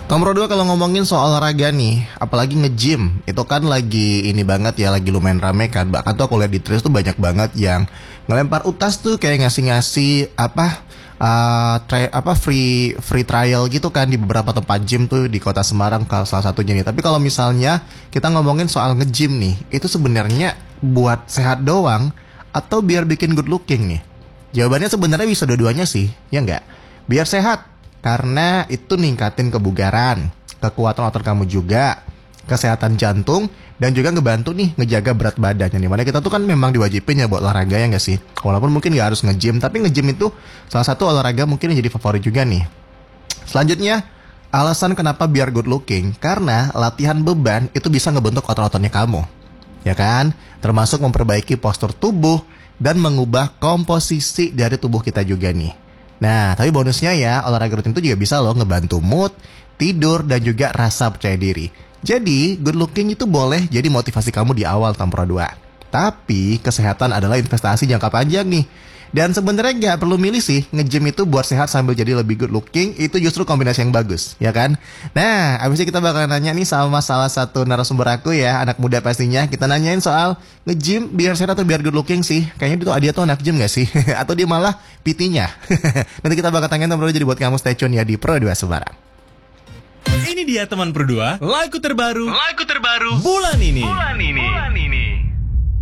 Nomor 2 kalau ngomongin soal olahraga nih, apalagi nge-gym, itu kan lagi ini banget ya, lagi lumayan rame kan. Bahkan tuh aku lihat di Threads tuh banyak banget yang ngelempar utas tuh kayak ngasih-ngasih free trial gitu kan di beberapa tempat gym tuh di Kota Semarang salah satunya nih. Tapi kalau misalnya kita ngomongin soal nge-gym nih, itu sebenarnya buat sehat doang atau biar bikin good looking nih? Jawabannya sebenarnya bisa dua-duanya sih, ya enggak? Biar sehat, karena itu ningkatin kebugaran, kekuatan otot kamu juga, kesehatan jantung, dan juga ngebantu nih ngejaga berat badan. Yang dimana kita tuh kan memang diwajibin ya buat olahraga ya nggak sih? Walaupun mungkin nggak harus nge-gym, tapi nge-gym itu salah satu olahraga mungkin yang jadi favorit juga nih. Selanjutnya, alasan kenapa biar good looking, karena latihan beban itu bisa ngebentuk otot-ototnya kamu, ya kan? Termasuk memperbaiki postur tubuh dan mengubah komposisi dari tubuh kita juga nih. Nah, tapi bonusnya ya, olahraga rutin itu juga bisa loh ngebantu mood, tidur, dan juga rasa percaya diri. Jadi, good looking itu boleh jadi motivasi kamu di awal tahun Pro 2. Tapi, kesehatan adalah investasi jangka panjang nih. Dan sebenarnya nggak perlu milih sih, nge-gym itu buat sehat sambil jadi lebih good looking, itu justru kombinasi yang bagus, ya kan? Nah, abis itu kita bakal nanya nih sama salah satu narasumber aku ya, anak muda pastinya. Kita nanyain soal nge-gym biar sehat atau biar good looking sih. Kayaknya dia tuh anak gym gak sih? Atau dia malah PT-nya? Nanti kita bakal tanyain nomor jadi buat kamu stay tune ya di Pro 2 Semarang. Ini dia teman Pro 2, lagu terbaru bulan ini.